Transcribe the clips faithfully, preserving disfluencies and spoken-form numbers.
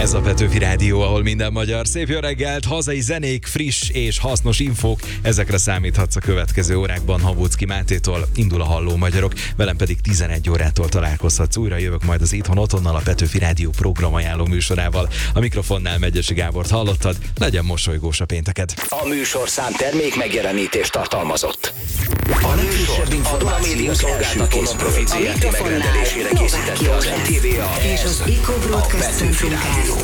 Ez a Petőfi Rádió, ahol minden magyar. Szép jó reggelt, hazai zenék, friss és hasznos infók. Ezekre számíthatsz a következő órákban Habóczky Mátétól. Indul a Halló Magyarok, velem pedig tizenegy órától találkozhatsz. Újra jövök majd az Itthon Otthonnal, a Petőfi Rádió programajánló műsorával. A mikrofonnál Megyesi Gábort hallottad, legyen mosolygós a pénteked. A műsorszám termék megjelenítést tartalmazott. A legfrissebb információ szolgáltató Profit zé er té megrendelésére készítette az em té vé á és az Eco Broadcast Centrum Kft.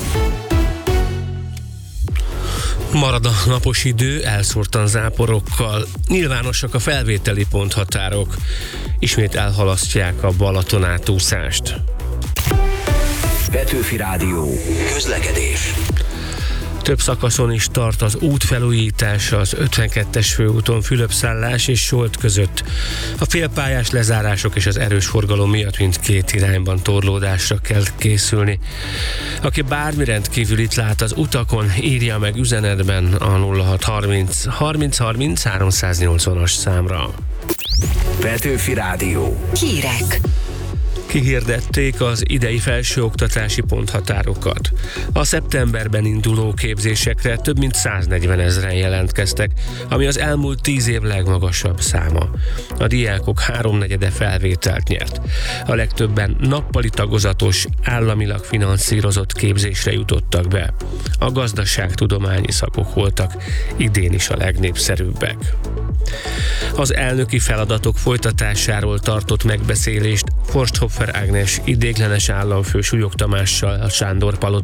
Marad a napos idő, elszórtan záporokkal. Nyilvánosak a felvételi ponthatárok. Ismét elhalasztják a Balaton átúszást. Petőfi Rádió. Közlekedés. Több szakaszon is tart az útfelújítás, az ötvenkettes főúton Fülöp-szállás és Solt között. A félpályás lezárások és az erős forgalom miatt mindkét irányban torlódásra kell készülni. Aki bármi rendkívülit lát az utakon, írja meg üzenetben a nulla hat harminc harminc harminc háromszáznyolcvanas számra. Petőfi Rádió. Hírek. Kihirdették az idei felsőoktatási ponthatárokat. A szeptemberben induló képzésekre több mint száznegyven ezren jelentkeztek, ami az elmúlt tíz év legmagasabb száma. A diákok háromnegyede felvételt nyert. A legtöbben nappali tagozatos, államilag finanszírozott képzésre jutottak be. A gazdaságtudományi szakok voltak idén is a legnépszerűbbek. Az elnöki feladatok folytatásáról tartott megbeszélést Forsthofer Ágnes idéglenes államfő Súlyog Tamással a Sándor Palota